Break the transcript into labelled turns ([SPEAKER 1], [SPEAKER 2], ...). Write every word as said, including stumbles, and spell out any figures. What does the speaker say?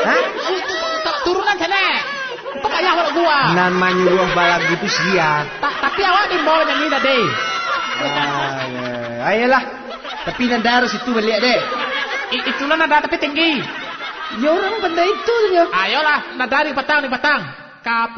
[SPEAKER 1] Hah?
[SPEAKER 2] Turunan sana. Kok kayak awak gua.
[SPEAKER 1] Nama nyuruh balag gitu siap.
[SPEAKER 2] Tapi awak di bawah yang ini deh.
[SPEAKER 1] Ah, ya. Ayolah. Tapi nada harus itu balik deh.
[SPEAKER 2] Itulah nada tapi tinggi.
[SPEAKER 1] Ya orang benda itu ya.
[SPEAKER 2] Ayolah, nada di petang di petang. Kap